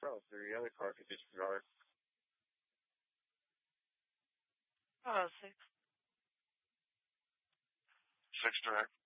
Bro, the other car could disregard. Oh, 6. 6 direct.